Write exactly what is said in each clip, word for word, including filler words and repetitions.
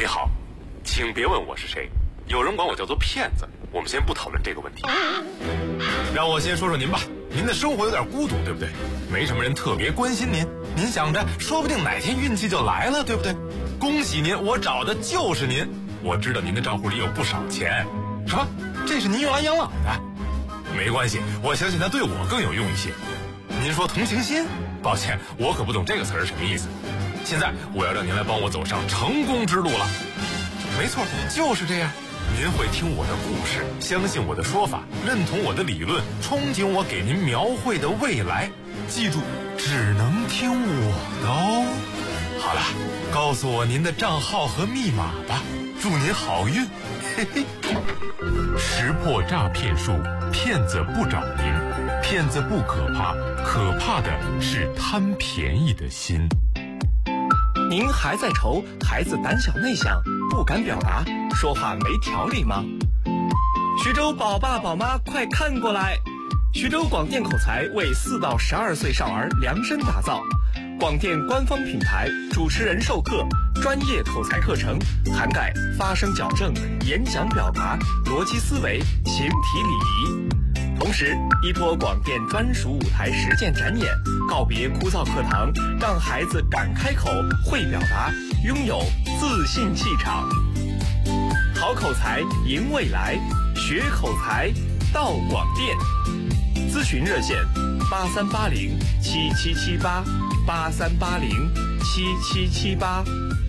你好，请别问我是谁，有人管我叫做骗子，我们先不讨论这个问题。让我先说说您吧，您的生活有点孤独，对不对？没什么人特别关心您，您想着说不定哪天运气就来了，对不对？恭喜您，我找的就是您。我知道您的账户里有不少钱。什么？这是您用来养老的？没关系，我相信它对我更有用一些。您说同情心？抱歉，我可不懂这个词儿什么意思。现在我要让您来帮我走上成功之路了。没错，就是这样。您会听我的故事，相信我的说法，认同我的理论，憧憬我给您描绘的未来。记住，只能听我的哦。好了，告诉我您的账号和密码吧，祝您好运。嘿嘿。识破诈骗术，骗子不找您，骗子不可怕，可怕的是贪便宜的心。 您还在愁孩子胆小内向，不敢表达，说话没条理吗？徐州宝爸宝妈快看过来，徐州广电口才为四到十二岁少儿量身打造，广电官方品牌，主持人授课，专业口才课程，涵盖发声矫正、演讲表达、逻辑思维、形体礼仪。同时依托广电专属舞台实践展演，告别枯燥课堂，让孩子敢开口、会表达，拥有自信气场。好口才赢未来，学口才到广电。咨询热线八三八零七七七八八三八零七七七八。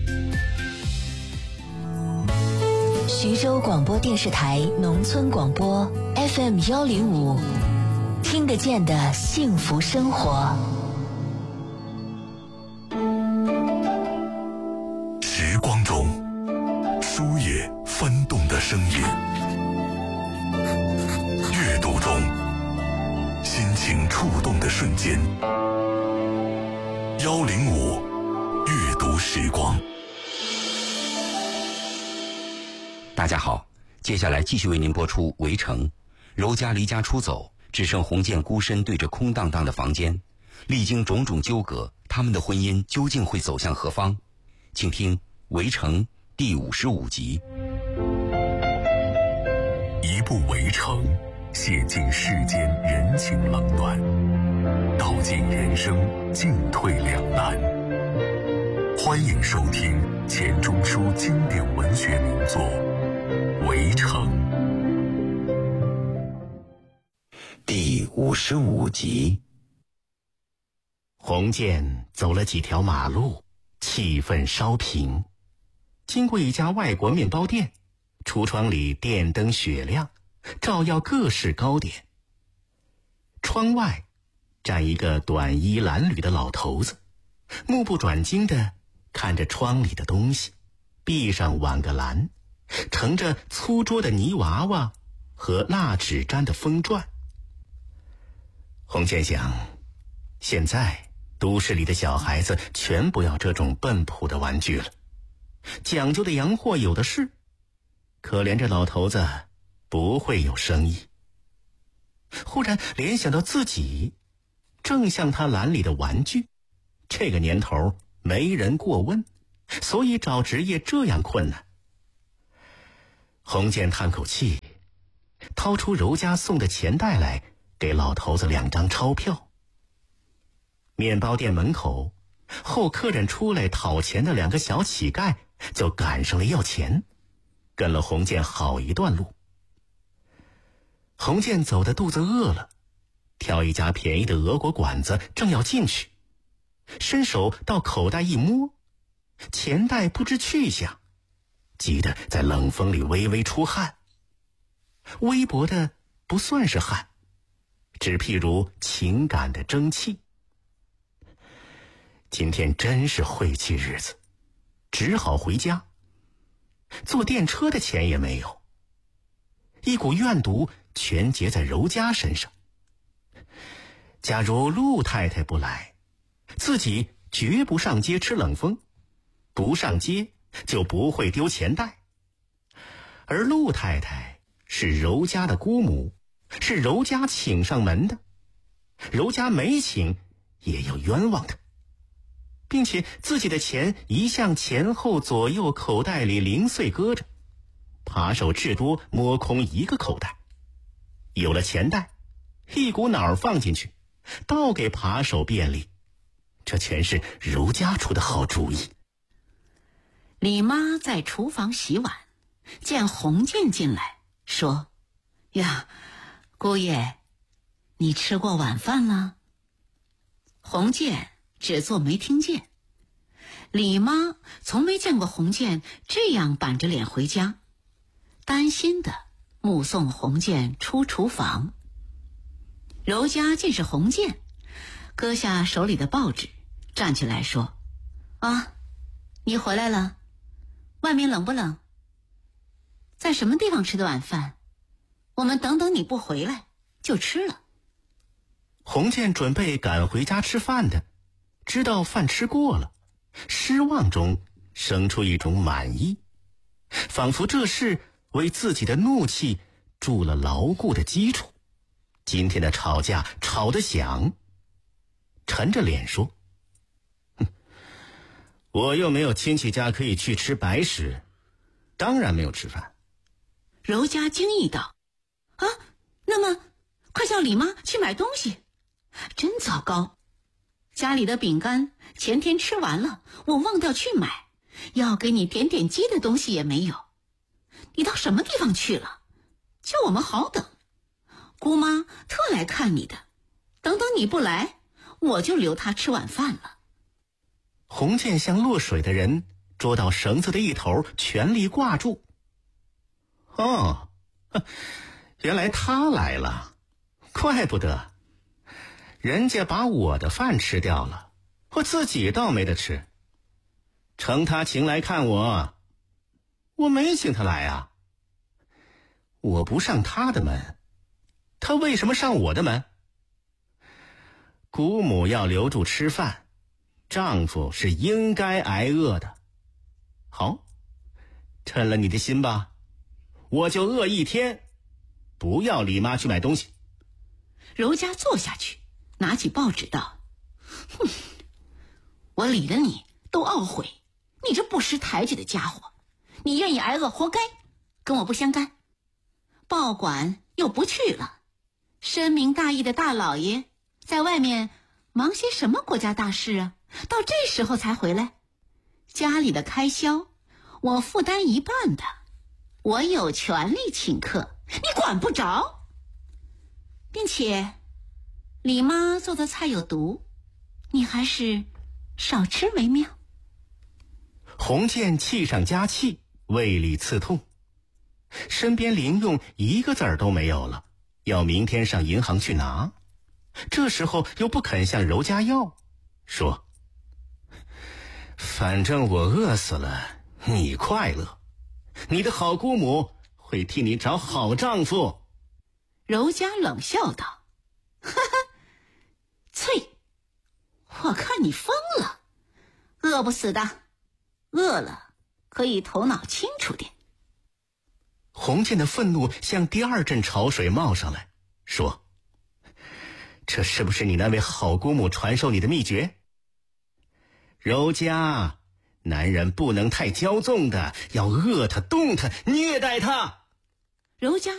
徐州广播电视台农村广播 F M 幺零五，听得见的幸福生活。 时光中，书页翻动的声音；阅读中，心情触动的瞬间。幺零五阅读时光。 大家好，接下来继续为您播出《围城》。柔家离家出走，只剩洪建孤身对着空荡荡的房间。历经种种纠葛，他们的婚姻究竟会走向何方？请听《围城》第五十五集。 一部《围城》，写尽世间人情冷暖，道尽人生进退两难。欢迎收听钱钟书经典文学名作《围城》 第五十五集。 洪建走了几条马路，气氛稍平。经过一家外国面包店，橱窗里电灯雪亮，照耀各式糕点。窗外站一个短衣褴褛的老头子，目不转睛地看着窗里的东西，壁上挽个篮，盛着粗拙的泥娃娃和蜡纸粘的风篆。洪建想，现在都市里的小孩子全不要这种笨朴的玩具了，讲究的洋货有的是，可怜这老头子不会有生意。忽然联想到自己正像他篮里的玩具，这个年头没人过问，所以找职业这样困难。洪建叹口气，掏出柔家送的钱袋来，给老头子两张钞票。面包店门口，后客人出来讨钱的两个小乞丐就赶上了要钱，跟了洪建好一段路。洪建走的肚子饿了，挑一家便宜的俄国馆子，正要进去，伸手到口袋一摸，钱袋不知去向，急得在冷风里微微出汗。微薄的不算是汗，只譬如情感的蒸汽。今天真是晦气日子，只好回家。坐电车的钱也没有，一股怨毒全结在柔家身上。假如陆太太不来，自己绝不上街吃冷风，不上街就不会丢钱袋。而陆太太是柔家的姑母，是柔家请上门的，柔家没请也要冤枉她。 并且自己的钱一向前后左右口袋里零碎搁着，扒手至多摸空一个口袋。有了钱袋，一股脑放进去，倒给扒手便利。这全是柔家出的好主意。 李妈在厨房洗碗，见洪建进来，说：呀，姑爷，你吃过晚饭了？洪建只做没听见。李妈从没见过洪建这样板着脸回家，担心的目送洪建出厨房。柔家见是洪建，搁下手里的报纸，站起来说：啊，你回来了，外面冷不冷？在什么地方吃的晚饭？我们等等你不回来就吃了。 洪建准备赶回家吃饭的，知道饭吃过了，失望中生出一种满意，仿佛这事为自己的怒气筑了牢固的基础。今天的吵架吵得响，沉着脸说：哼，我又没有亲戚家可以去吃白食，当然没有吃饭。 柔家惊异道：啊，那么快叫李妈去买东西。真糟糕，家里的饼干前天吃完了，我忘掉去买，要给你点点鸡的东西也没有。你到什么地方去了？叫我们好等。姑妈特来看你的，等等你不来，我就留她吃晚饭了。 洪建像落水的人，捉到绳子的一头，全力挂住。哦，原来他来了，怪不得。人家把我的饭吃掉了，我自己倒没得吃。承他情来看我，我没请他来啊。我不上他的门，他为什么上我的门？姑母要留住吃饭，丈夫是应该挨饿的。好，趁了你的心吧，我就饿一天，不要李妈去买东西。 柔家坐下去，拿起报纸道：哼，我理了你都懊悔，你这不识抬举的家伙，你愿意挨饿活该，跟我不相干。报馆又不去了，深明大义的大老爷在外面忙些什么国家大事啊？到这时候才回来。家里的开销我负担一半的，我有权利请客，你管不着。并且李妈做的菜有毒，你还是少吃为妙。 洪建气上加气，胃里刺痛，身边零用一个子儿都没有了，要明天上银行去拿。这时候又不肯向柔家要，说：反正我饿死了，你快乐，你的好姑母会替你找好丈夫。 柔家冷笑道：哈哈，翠，我看你疯了，饿不死的，饿了可以头脑清楚点。 洪建的愤怒像第二阵潮水冒上来，说：这是不是你那位好姑母传授你的秘诀？柔家，男人不能太骄纵的，要饿他、动他、虐待他。 柔家